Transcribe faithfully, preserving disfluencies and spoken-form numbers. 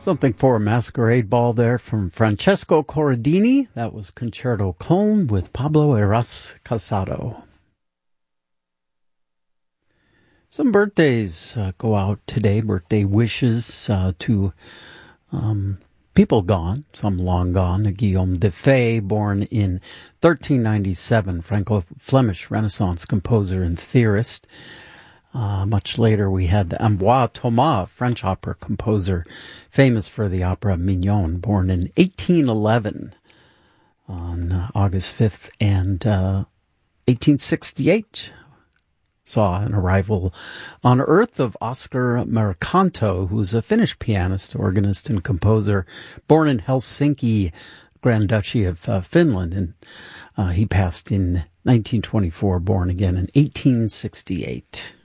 Something for a Masquerade Ball there from Francesco Corradini. That was Concerto Colm with Pablo Eras Casado. Some birthdays uh, go out today, birthday wishes uh, to um, people gone, some long gone. Guillaume de Fay, born in thirteen ninety-seven, Franco-Flemish Renaissance composer and theorist. Uh, much later, we had Ambroise Thomas, French opera composer, famous for the opera Mignon, born in eighteen eleven on uh, August fifth, and uh, eighteen sixty-eight saw an arrival on Earth of Oscar Mercanto, who's a Finnish pianist, organist, and composer, born in Helsinki, Grand Duchy of uh, Finland, and uh, he passed in nineteen twenty-four, born again in eighteen sixty-eight.